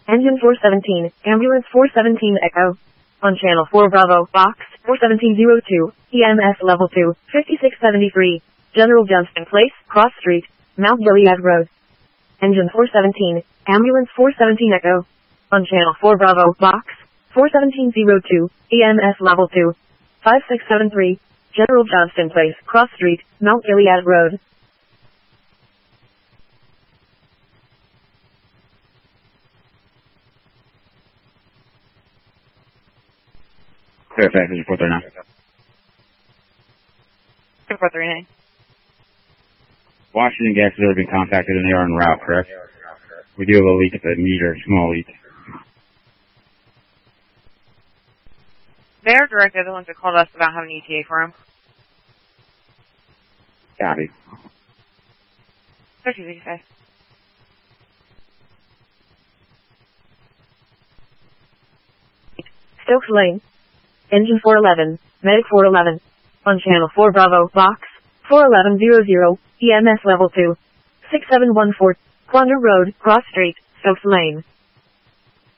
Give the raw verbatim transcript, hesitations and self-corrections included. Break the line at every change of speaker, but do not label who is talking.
Engine four seventeen, Ambulance four seventeen Echo. On Channel four Bravo, Box, four seventeen oh two, E M S Level two, fifty-six seventy-three, General Johnston Place, Cross Street, Mount Gilead Road. Engine four seventeen, Ambulance four seventeen Echo. On Channel four Bravo, Box, four seventeen oh two, E M S Level two, fifty-six seventy-three, General Johnston Place, Cross Street, Mount Gilead Road.
Fairfax, four thirty-nine.
four thirty-nine.
Washington Gas has already been contacted and they are en route, correct? We do have a leak at the meter, small leak.
They're directly the ones that called us about having E T A for them.
Copy.
thirty sixty-five.
Stokes Lane. Engine four eleven, Medic four eleven. On Channel four Bravo, Box, four eleven hundred, E M S Level two, six seven one four, Quander Road, Cross Street, Stokes Lane.